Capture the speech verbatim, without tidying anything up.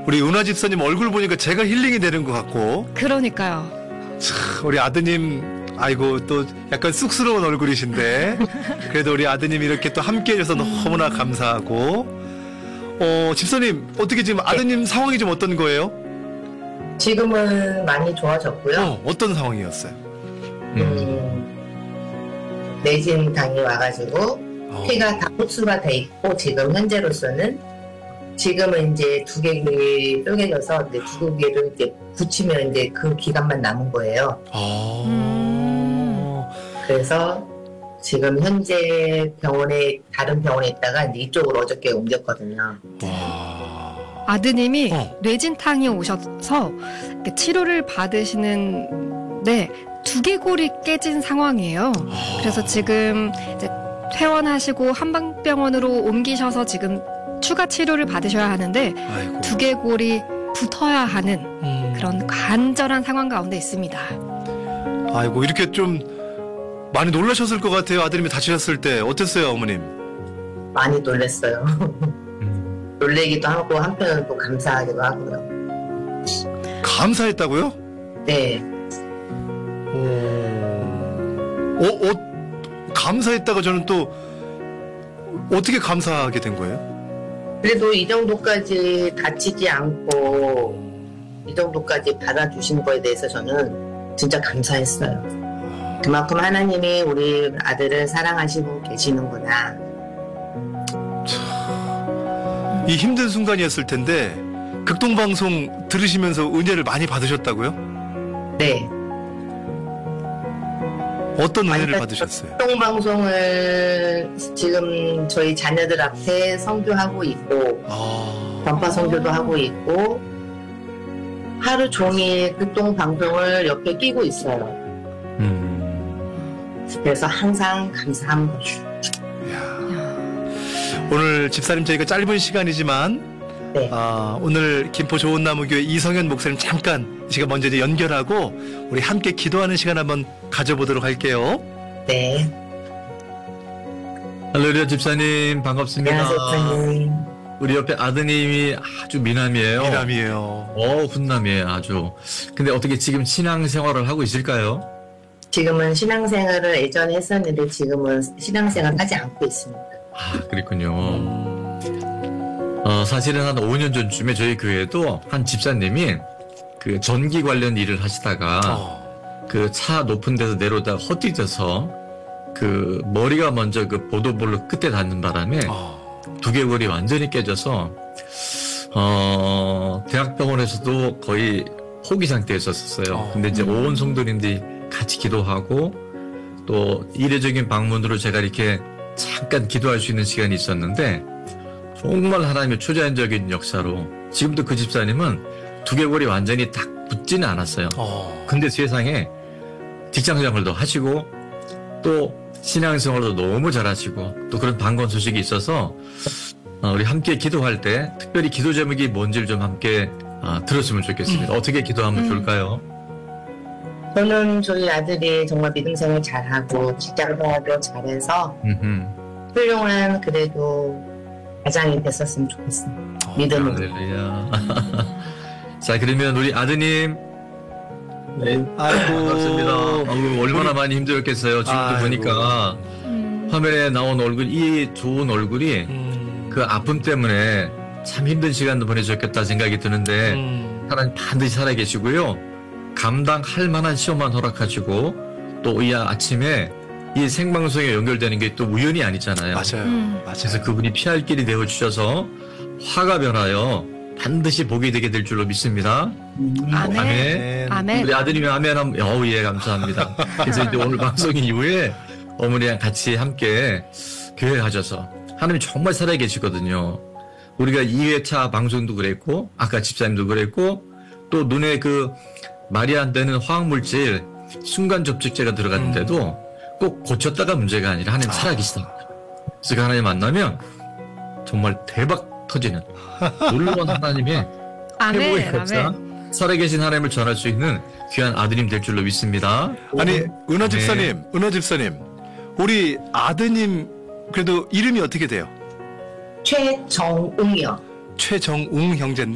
우리 은하 집사님 얼굴 보니까 제가 힐링이 되는 것 같고. 그러니까요. 참, 우리 아드님, 아이고, 또 약간 쑥스러운 얼굴이신데, 그래도 우리 아드님이 이렇게 또 함께 해줘서 너무나 감사하고, 어, 집사님, 어떻게 지금 아드님 상황이 좀 어떤 거예요? 지금은 많이 좋아졌고요. 어, 어떤 상황이었어요? 음, 내진 당이 와가지고, 어. 피가 다 흡수가 돼 있고, 지금 현재로서는, 지금은 이제 두개골이 쪼개져서, 이제 두 개를 이제 붙이면 이제 그 기간만 남은 거예요. 어. 음. 그래서 지금 현재 병원에, 다른 병원에 있다가 이제 이쪽으로 어저께 옮겼거든요. 와. 아드님이 어. 뇌진탕이 오셔서 이렇게 치료를 받으시는데 두개골이 깨진 상황이에요. 그래서 지금 이제 퇴원하시고 한방병원으로 옮기셔서 지금 추가 치료를 받으셔야 하는데 아이고. 두개골이 붙어야 하는 음. 그런 간절한 상황 가운데 있습니다. 아이고, 이렇게 좀 많이 놀라셨을 것 같아요. 아드님이 다치셨을 때. 어땠어요, 어머님? 많이 놀랐어요. 놀래기도 하고, 한편은 또 감사하기도 하고요. 감사했다고요? 네. 어, 어, 감사했다가 저는 또 어떻게 감사하게 된 거예요? 그래도 이 정도까지 다치지 않고 이 정도까지 받아주신 거에 대해서 저는 진짜 감사했어요. 그만큼 하나님이 우리 아들을 사랑하시고 계시는구나. 이 힘든 순간이었을 텐데 극동방송 들으시면서 은혜를 많이 받으셨다고요? 네. 어떤 은혜를 완전 받으셨어요? 극동방송을 지금 저희 자녀들 앞에 선교하고 있고 아... 전파 선교도 하고 있고 하루 종일 극동방송을 옆에 끼고 있어요. 음... 그래서 항상 감사합니다. 이야... 오늘 집사님 저희가 짧은 시간이지만 네. 아, 오늘 김포 좋은나무교회 이성현 목사님 잠깐 제가 먼저 이제 연결하고 우리 함께 기도하는 시간 한번 가져보도록 할게요. 네. 할렐루야 집사님 반갑습니다. 안녕하세요, 집사님. 우리 옆에 아드님이 아주 미남이에요. 미남이에요. 어, 훈남이에요, 아주. 근데 어떻게 지금 신앙생활을 하고 있을까요? 지금은 신앙생활을 예전에 했었는데 지금은 신앙생활을 하지 않고 있습니다. 아, 그랬군요. 어, 사실은 한 오 년 전쯤에 저희 교회에도 한 집사님이 그 전기 관련 일을 하시다가 어. 그 차 높은 데서 내려오다가 헛디뎌서 그 머리가 먼저 그 보도블록 끝에 닿는 바람에 어. 두개골이 완전히 깨져서 어, 대학병원에서도 거의 포기 상태에 있었어요. 어. 근데 이제 온 성도님들이 같이 기도하고 또 이례적인 방문으로 제가 이렇게 잠깐 기도할 수 있는 시간이 있었는데 정말 하나님의 초자연적인 역사로 지금도 그 집사님은 두개골이 완전히 딱 붙지는 않았어요. 어. 근데 세상에 직장생활도 하시고 또 신앙생활도 너무 잘하시고 또 그런 반가운 소식이 있어서 우리 함께 기도할 때 특별히 기도 제목이 뭔지를 좀 함께 들었으면 좋겠습니다. 음. 어떻게 기도하면 음. 좋을까요? 저는 저희 아들이 정말 믿음생활 잘하고 직장생활도 잘해서 음흠. 훌륭한 그래도 가장이 됐었으면 좋겠습니다. 믿음으로. 할렐루야. 자, 그러면 우리 아드님. 네. 아이고. 반갑습니다. 아유, 얼마나 많이 힘들었겠어요. 지금도 아이고. 보니까 음. 화면에 나온 얼굴, 이 좋은 얼굴이 음. 그 아픔 때문에 참 힘든 시간도 보내셨겠다 생각이 드는데 음. 하나님 반드시 살아계시고요. 감당할 만한 시험만 허락하시고 또 이 아침에 이 생방송에 연결되는 게 또 우연이 아니잖아요. 맞아요. 음. 맞아요. 그래서 그분이 피할 길이 되어 주셔서 화가 변하여 반드시 복이 되게 될 줄로 믿습니다. 아멘. 아멘. 아멘. 우리 아드님이 아멘 하면 어우 예 감사합니다. 그래서 이제 오늘 방송 이후에 어머니랑 같이 함께 교회 가셔서 하나님이 정말 살아계시거든요. 우리가 이 회차 방송도 그랬고 아까 집사님도 그랬고 또 눈에 그 말이 안 되는 화학물질 순간 접촉제가 들어갔는데도 음. 꼭 고쳤다가 문제가 아니라 하나님 살아계시다. 그래서 그 하나님 만나면 정말 대박 터지는 놀라운 하나님의 회복의 아멘. 역사, 아멘. 살아계신 하나님을 전할 수 있는 귀한 아드님 될 줄로 믿습니다. 아니, 은하 네. 집사님, 은하 집사님, 우리 아드님 그래도 이름이 어떻게 돼요? 최정웅이요. 최정웅 형제인데